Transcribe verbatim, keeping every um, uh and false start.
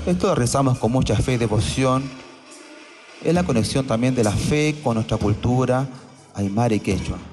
Esto rezamos con mucha fe y devoción. Es la conexión también de la fe con nuestra cultura aymara y quechua.